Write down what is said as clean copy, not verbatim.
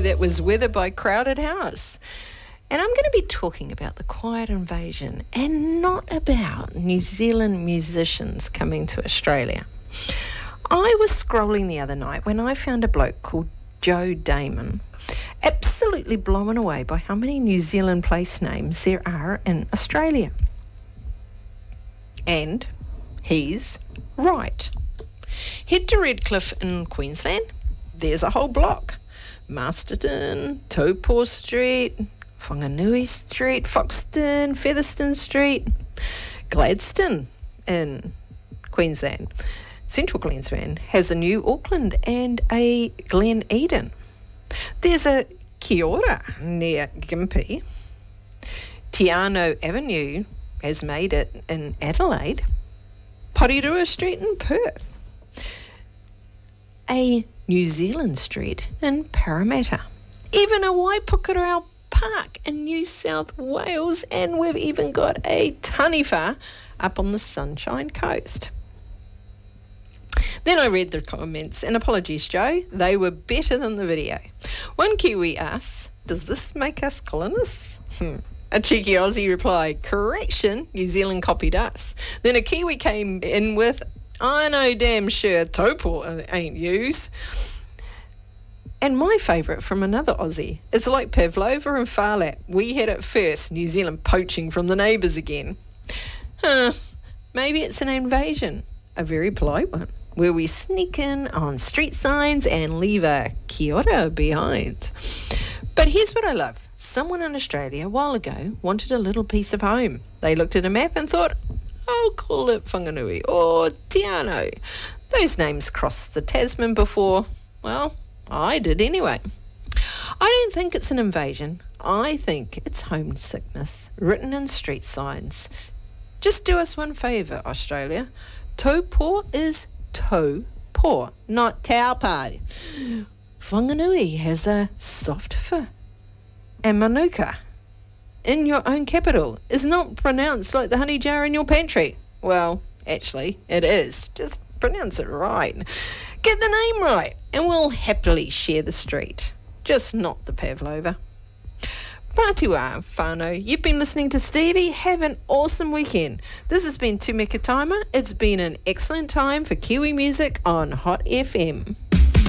that was weathered by Crowded House. And I'm going to be talking about the Quiet Invasion and not about New Zealand musicians coming to Australia. I was scrolling the other night when I found a bloke called Joe Damon, absolutely blown away by how many New Zealand place names there are in Australia. And he's right. Head to Redcliffe in Queensland. There's a whole block. Masterton, Taupo Street, Whanganui Street, Foxton, Featherston Street, Gladstone in Queensland. Central Queensland has a New Auckland and a Glen Eden. There's a Kia Ora near Gympie. Tiano Avenue has made it in Adelaide. Porirua Street in Perth. A New Zealand Street in Parramatta. Even a Waipukurau Park in New South Wales, and we've even got a Taniwha up on the Sunshine Coast. Then I read the comments, and apologies, Joe, they were better than the video. One Kiwi asks, does this make us colonists? A cheeky Aussie replied, correction, New Zealand copied us. Then a Kiwi came in with, I know damn sure Taupo ain't used. And my favourite from another Aussie, it's like Pavlova and Farlap. We had it first, New Zealand poaching from the neighbours again. Maybe it's an invasion, a very polite one, where we sneak in on street signs and leave a kia ora behind. But here's what I love. Someone in Australia a while ago wanted a little piece of home. They looked at a map and thought, I'll call it Whanganui or Tiano. Those names crossed the Tasman before, well, I did anyway. I don't think it's an invasion. I think it's homesickness written in street signs. Just do us one favour, Australia. Taupo is Taupo, not Taupo. Whanganui has a soft F. And Manuka, in your own capital, is not pronounced like the honey jar in your pantry. Well, actually, it is. Just pronounce it right. Get the name right, and we'll happily share the street. Just not the Pavlova. Pātiwa whānau, you've been listening to Stevie. Have an awesome weekend. This has been Tūmeka Timer. It's been an excellent time for Kiwi music on Hot FM.